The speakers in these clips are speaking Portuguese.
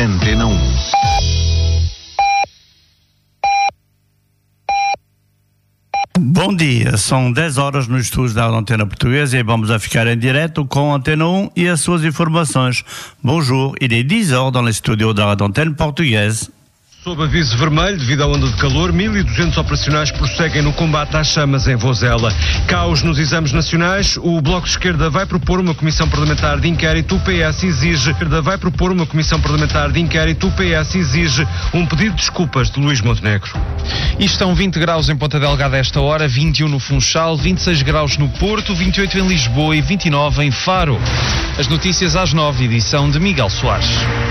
Antena 1. Bom dia, são 10 horas no estúdio da Antena Portuguesa e vamos a ficar em direto com a Antena 1 e as suas informações. Bonjour, il est 10 heures dans les studios da Antena Portuguesa. Sob aviso vermelho, devido à onda de calor, 1.200 operacionais prosseguem no combate às chamas em Vozela. Caos nos exames nacionais, o Bloco de Esquerda vai propor uma comissão parlamentar de inquérito, o PS exige um pedido de desculpas de Luís Montenegro. E estão 20 graus em Ponta Delgada a esta hora, 21 no Funchal, 26 graus no Porto, 28 em Lisboa e 29 em Faro. As notícias às 9, edição de Miguel Soares.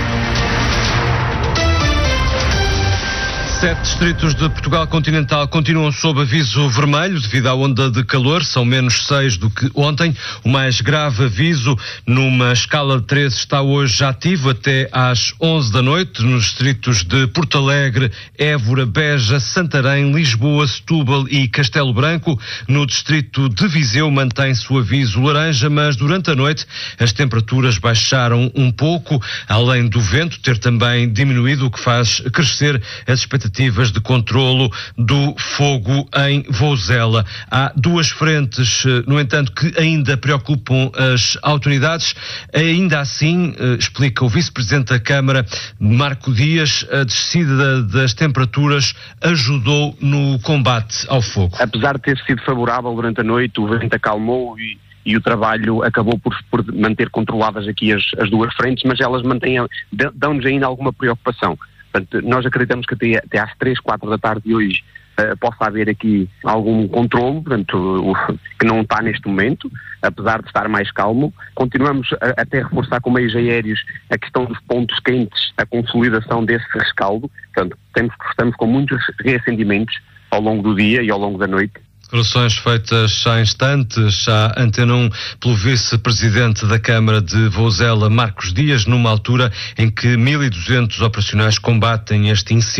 7 distritos de Portugal continental continuam sob aviso vermelho devido à onda de calor, são menos 6 do que ontem. O mais grave aviso, numa escala de 13, está hoje ativo até às 11 da noite, nos distritos de Porto Alegre, Évora, Beja, Santarém, Lisboa, Setúbal e Castelo Branco. No distrito de Viseu mantém-se o aviso laranja, mas durante a noite as temperaturas baixaram um pouco, além do vento ter também diminuído, o que faz crescer as expectativas de controlo do fogo em Vozela. Há duas frentes, no entanto, que ainda preocupam as autoridades. Ainda assim, explica o vice-presidente da Câmara, Marco Dias, a descida das temperaturas ajudou no combate ao fogo. Apesar de ter sido favorável durante a noite, o vento acalmou e o trabalho acabou por manter controladas aqui as duas frentes, mas elas dão-nos ainda alguma preocupação. Portanto, nós acreditamos que até às 3, 4 da tarde de hoje possa haver aqui algum controlo, portanto, que não está neste momento, apesar de estar mais calmo. Continuamos até reforçar com meios aéreos a questão dos pontos quentes, a consolidação desse rescaldo. Portanto, estamos com muitos reacendimentos ao longo do dia e ao longo da noite. Declarações feitas há instantes à Antena 1 pelo vice-presidente da Câmara de Vozela, Marcos Dias, numa altura em que 1.200 operacionais combatem este incêndio.